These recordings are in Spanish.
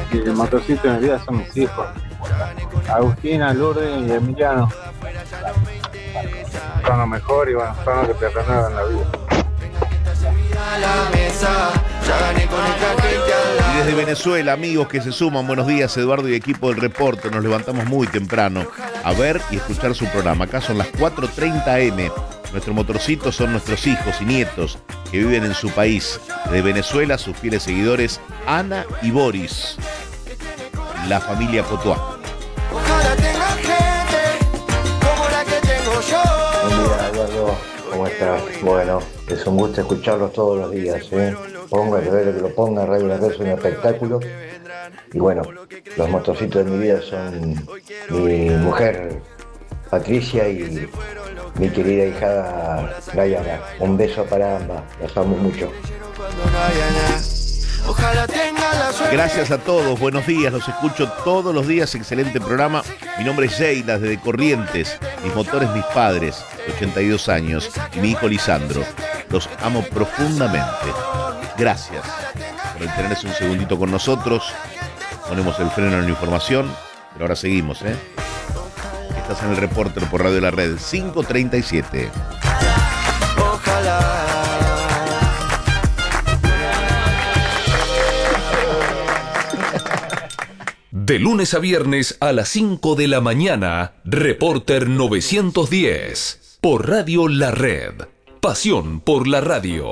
Y el motorcito de mi vida son mis hijos, Agustina, Lourdes y Emiliano. Son lo mejor y bueno, son los que te renuevan la vida. Y desde Venezuela, amigos que se suman, buenos días, Eduardo y equipo del reporte. Nos levantamos muy temprano a ver y escuchar su programa. Acá son las 4:30 am. Nuestro motorcito son nuestros hijos y nietos que viven en su país. De Venezuela, sus fieles seguidores, Ana y Boris. La familia Cotuá. Buen día, Eduardo. ¿Cómo estás? Bueno, es un gusto escucharlos todos los días, ¿eh? Ponga que lo ponga, Radio La Red es un espectáculo. Y bueno, los motorcitos de mi vida son mi mujer Patricia y mi querida hijada Gayana. Un beso para ambas, las amo mucho. Gracias a todos, buenos días, los escucho todos los días, excelente programa. Mi nombre es Sheila, desde Corrientes, mis motores mis padres, de 82 años, y mi hijo Lisandro. Los amo profundamente. Gracias por tenerse un segundito con nosotros. Ponemos el freno en la información, pero ahora seguimos, ¿eh? Estás en el Reporter por Radio La Red, 5:37. Ojalá. De lunes a viernes a las 5 de la mañana, Reporter 910, por Radio La Red. Pasión por la radio.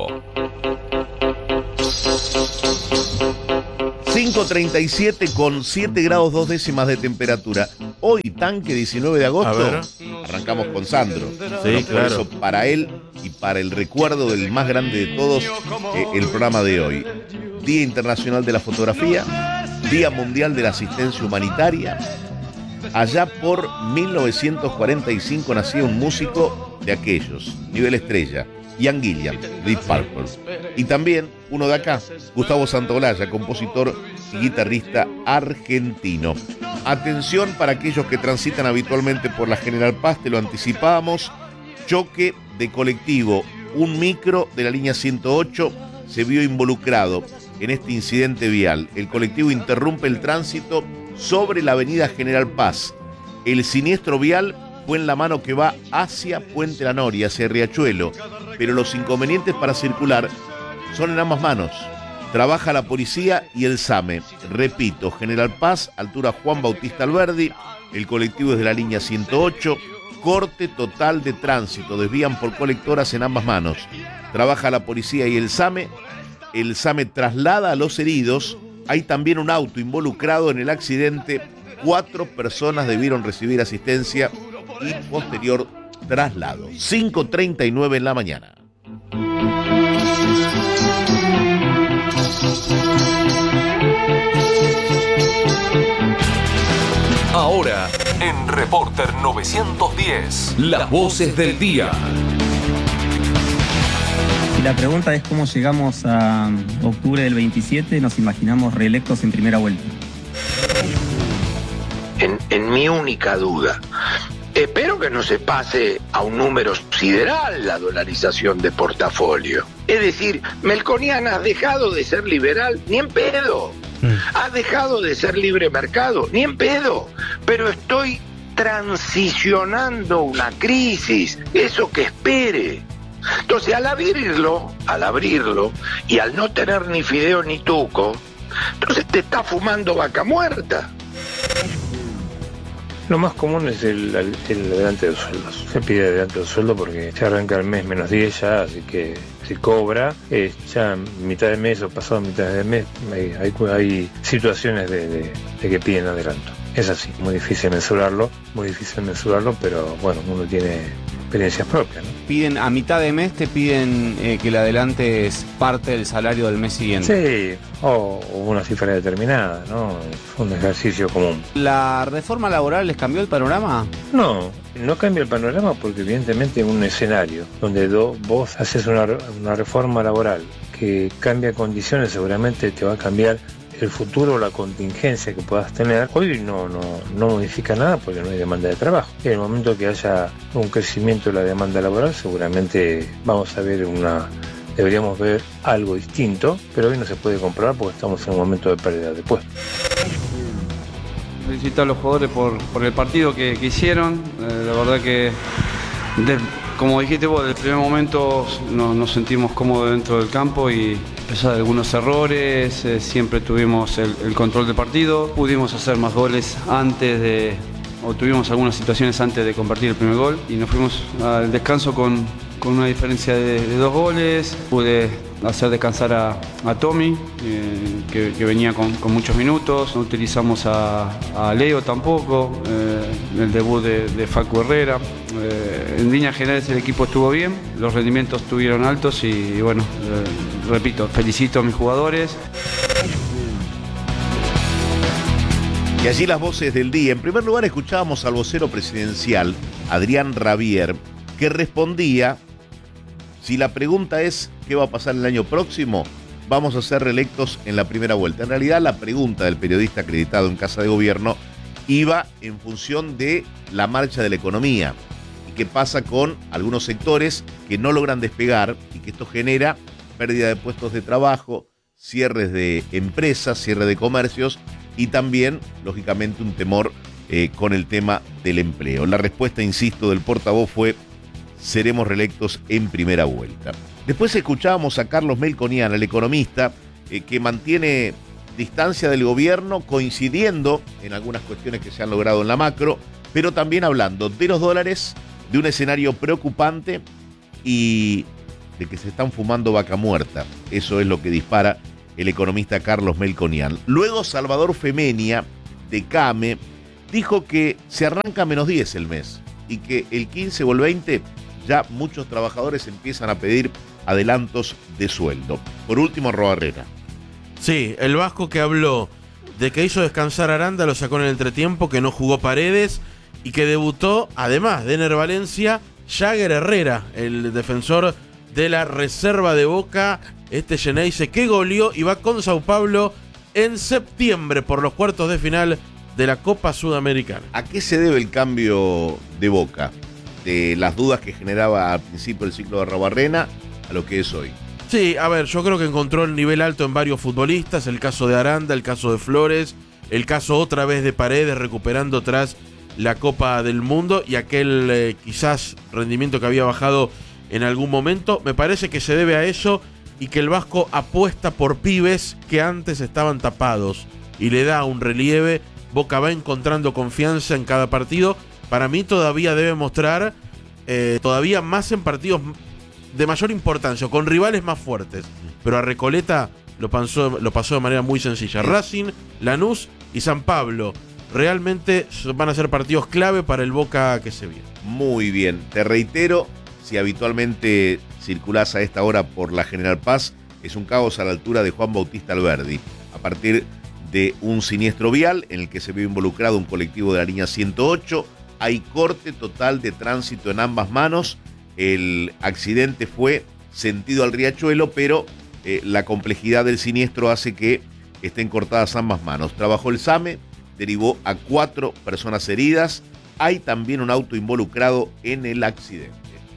5:37 con 7 grados 2 décimas de temperatura. Hoy, tanque 19 de agosto, arrancamos con Sandro. Sí, por eso, para él y para el recuerdo del más grande de todos, el programa de hoy. Día Internacional de la Fotografía, Día Mundial de la Asistencia Humanitaria. Allá por 1945 nacía un músico de aquellos, nivel estrella, Ian Gillan, de Deep Purple. Y también uno de acá, Gustavo Santaolalla, compositor y guitarrista argentino. Atención para aquellos que transitan habitualmente por la General Paz, te lo anticipábamos, choque de colectivo. Un micro de la línea 108 se vio involucrado en este incidente vial. El colectivo interrumpe el tránsito sobre la avenida General Paz. El siniestro vial fue en la mano que va hacia Puente La Noria, hacia Riachuelo, pero los inconvenientes para circular son en ambas manos. Trabaja la policía y el SAME. Repito, General Paz, altura Juan Bautista Alberdi, el colectivo es de la línea 108, corte total de tránsito, desvían por colectoras en ambas manos. Trabaja la policía y el SAME traslada a los heridos, hay también un auto involucrado en el accidente, 4 personas debieron recibir asistencia y posterior traslado. 5:39 en la mañana. Ahora, en Reporter 910, las voces del día. Y la pregunta es cómo llegamos a octubre del 27, nos imaginamos reelectos en primera vuelta. En mi única duda, espero que no se pase a un número sideral la dolarización de portafolio. Es decir, Melconian, ¿has dejado de ser liberal? Ni en pedo. ¿Has dejado de ser libre mercado? Ni en pedo. Pero estoy transicionando una crisis. Eso que espere. Entonces, al abrirlo, y al no tener ni fideo ni tuco, entonces te está fumando vaca muerta. Lo más común es el adelante de los sueldos. Se pide adelante del sueldo porque se arranca el mes menos 10 ya, así que se cobra. Ya mitad de mes o pasado mitad de mes hay situaciones de que piden adelanto. Es así, muy difícil mensurarlo, pero bueno, uno tiene experiencias propias, ¿no? Piden a mitad de mes, te piden que le adelantes parte del salario del mes siguiente. Sí, o una cifra determinada, ¿no? Es un ejercicio común. ¿La reforma laboral les cambió el panorama? No cambia el panorama porque evidentemente en un escenario donde vos haces una reforma laboral que cambia condiciones, seguramente te va a cambiar el futuro, la contingencia que puedas tener. Hoy no modifica nada porque no hay demanda de trabajo. En el momento que haya un crecimiento de la demanda laboral, seguramente deberíamos ver algo distinto, pero hoy no se puede comprobar porque estamos en un momento de pérdida de puestos. felicitar a los jugadores por el partido que hicieron. La verdad que, como dijiste vos, desde el primer momento nos sentimos cómodos dentro del campo y a pesar de algunos errores, siempre tuvimos el control del partido. Pudimos hacer más goles tuvimos algunas situaciones antes de convertir el primer gol y nos fuimos al descanso con una diferencia de 2 goles. Pude hacer descansar a Tommy, que venía con muchos minutos. No utilizamos a Leo tampoco, el debut de Facu Herrera. En líneas generales el equipo estuvo bien, los rendimientos estuvieron altos y bueno, repito, felicito a mis jugadores. Y allí las voces del día. En primer lugar escuchábamos al vocero presidencial, Adrián Rabier, que respondía: si la pregunta es ¿qué va a pasar el año próximo? Vamos a ser reelectos en la primera vuelta. En realidad la pregunta del periodista acreditado en Casa de Gobierno iba en función de la marcha de la economía y qué pasa con algunos sectores que no logran despegar y que esto genera pérdida de puestos de trabajo, cierres de empresas, cierre de comercios y también, lógicamente, un temor con el tema del empleo. La respuesta, insisto, del portavoz fue: seremos reelectos en primera vuelta. Después escuchábamos a Carlos Melconian, el economista, que mantiene distancia del gobierno, coincidiendo en algunas cuestiones que se han logrado en la macro, pero también hablando de los dólares, de un escenario preocupante y de que se están fumando vaca muerta. Eso es lo que dispara el economista Carlos Melconian. Luego Salvador Femenia, de CAME, dijo que se arranca a -10 el mes y que el 15 o el 20 ya muchos trabajadores empiezan a pedir adelantos de sueldo. Por último, Roa Herrera. Sí, el vasco que habló de que hizo descansar a Aranda, lo sacó en el entretiempo, que no jugó Paredes y que debutó, además de Ener Valencia, Jagger Herrera, el defensor de la reserva de Boca, Geneise, que goleó y va con Sao Paulo en septiembre por los cuartos de final de la Copa Sudamericana. ¿A qué se debe el cambio de Boca? De las dudas que generaba al principio el ciclo de Arruabarrena a lo que es hoy. Sí, a ver, yo creo que encontró el nivel alto en varios futbolistas, el caso de Aranda, el caso de Flores, el caso otra vez de Paredes recuperando tras la Copa del Mundo y aquel quizás rendimiento que había bajado en algún momento. Me parece que se debe a eso y que el vasco apuesta por pibes que antes estaban tapados y le da un relieve. Boca va encontrando confianza en cada partido. Para mí todavía debe mostrar todavía más en partidos de mayor importancia, con rivales más fuertes. Pero a Recoleta lo pasó de manera muy sencilla. Racing, Lanús y San Pablo realmente van a ser partidos clave para el Boca que se viene. Muy bien, te reitero, si habitualmente circulás a esta hora por la General Paz, es un caos a la altura de Juan Bautista Alberdi, a partir de un siniestro vial en el que se vio involucrado un colectivo de la línea 108, hay corte total de tránsito en ambas manos, el accidente fue sentido al Riachuelo, pero la complejidad del siniestro hace que estén cortadas ambas manos. Trabajó el SAME, derivó a 4 personas heridas, hay también un auto involucrado en el accidente.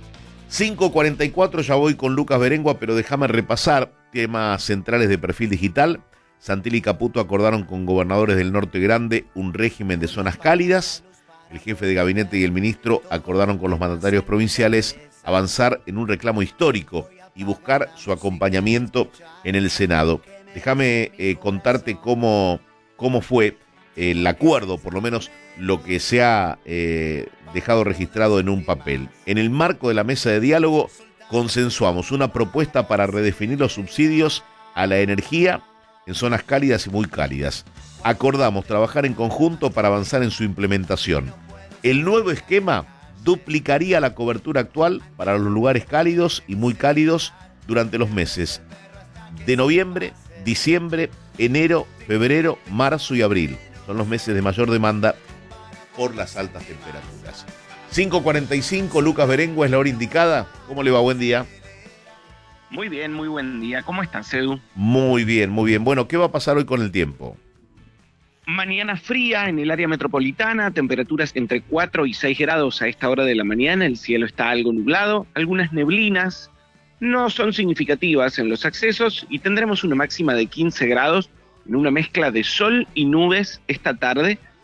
5:44, ya voy con Lucas Berengua, pero déjame repasar temas centrales de Perfil Digital. Santilli y Caputo acordaron con gobernadores del Norte Grande un régimen de zonas cálidas. El jefe de gabinete y el ministro acordaron con los mandatarios provinciales avanzar en un reclamo histórico y buscar su acompañamiento en el Senado. Déjame contarte cómo fue el acuerdo, por lo menos lo que se ha dejado registrado en un papel. En el marco de la mesa de diálogo consensuamos una propuesta para redefinir los subsidios a la energía en zonas cálidas y muy cálidas. Acordamos trabajar en conjunto para avanzar en su implementación. El nuevo esquema duplicaría la cobertura actual para los lugares cálidos y muy cálidos durante los meses de noviembre, diciembre, enero, febrero, marzo y abril. Son los meses de mayor demanda por las altas temperaturas. 5:45, Lucas Berengua es la hora indicada. ¿Cómo le va? Buen día. Muy bien, muy buen día. ¿Cómo estás, Edu? Muy bien, muy bien. Bueno, ¿qué va a pasar hoy con el tiempo? Mañana fría en el área metropolitana, temperaturas entre 4 y 6 grados a esta hora de la mañana, el cielo está algo nublado, algunas neblinas, no son significativas en los accesos y tendremos una máxima de 15 grados en una mezcla de sol y nubes esta tarde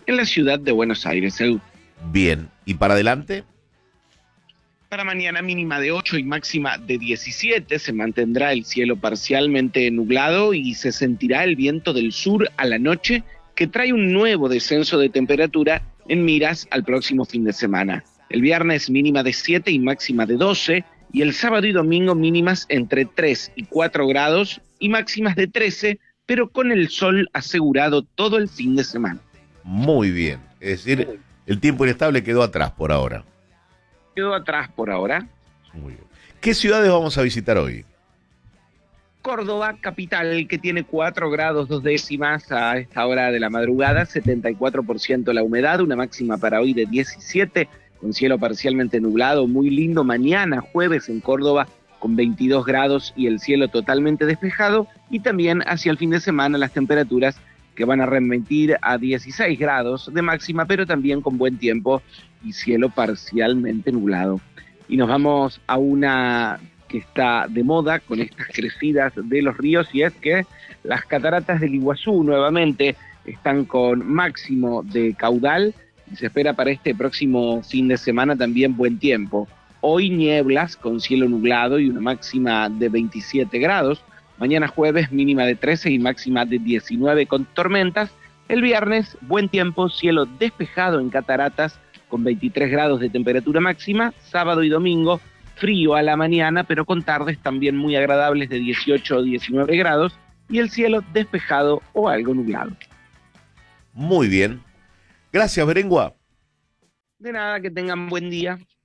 en la ciudad de Buenos Aires. Bien, ¿y para adelante? Para mañana mínima de 8 y máxima de 17, se mantendrá el cielo parcialmente nublado y se sentirá el viento del sur a la noche, que trae un nuevo descenso de temperatura en miras al próximo fin de semana. El viernes mínima de 7 y máxima de 12, y el sábado y domingo mínimas entre 3 y 4 grados y máximas de 13, pero con el sol asegurado todo el fin de semana. Muy bien, es decir, el tiempo inestable quedó atrás por ahora. Quedó atrás por ahora. Muy bien. ¿Qué ciudades vamos a visitar hoy? Córdoba, capital, que tiene 4 grados 2 décimas a esta hora de la madrugada, 74% la humedad, una máxima para hoy de 17, con cielo parcialmente nublado, muy lindo. Mañana, jueves, en Córdoba, con 22 grados y el cielo totalmente despejado, y también hacia el fin de semana las temperaturas que van a remitir a 16 grados de máxima, pero también con buen tiempo y cielo parcialmente nublado. Y nos vamos a una que está de moda con estas crecidas de los ríos, y es que las cataratas del Iguazú nuevamente están con máximo de caudal y se espera para este próximo fin de semana también buen tiempo. Hoy nieblas con cielo nublado y una máxima de 27 grados. Mañana jueves mínima de 13 y máxima de 19 con tormentas. El viernes buen tiempo, cielo despejado en cataratas con 23 grados de temperatura máxima. Sábado y domingo frío a la mañana, pero con tardes también muy agradables de 18 o 19 grados y el cielo despejado o algo nublado. Muy bien. Gracias, Berengua. De nada, que tengan buen día.